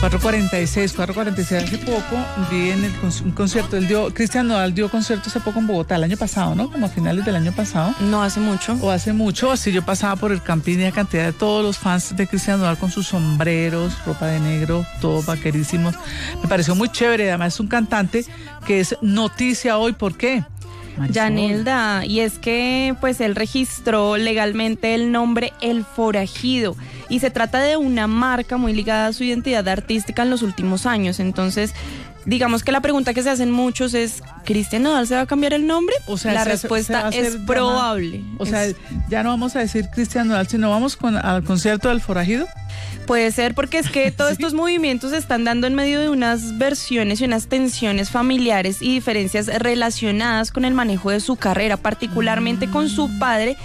4:46 hace poco vi en un concierto, Cristian Nodal dio concierto hace poco en Bogotá, el año pasado, ¿no? Como a finales del año pasado. No hace mucho. O hace mucho, así yo pasaba por el Campín y la cantidad de todos los fans de Cristian Nodal con sus sombreros, ropa de negro, todos vaquerísimos. Me pareció muy chévere, además es un cantante que es noticia hoy, ¿por qué? Yanelda, y es que pues él registró legalmente el nombre El Forajido y se trata de una marca muy ligada a su identidad artística en los últimos años. Entonces, digamos que la pregunta que se hacen muchos es, ¿Cristian Nodal se va a cambiar el nombre? O sea, la respuesta es probable. O sea, ya no vamos a decir Cristian Nodal, sino vamos al concierto del Forajido. Puede ser, porque es que todos estos movimientos se están dando en medio de unas versiones y unas tensiones familiares y diferencias relacionadas con el manejo de su carrera, particularmente con su padre,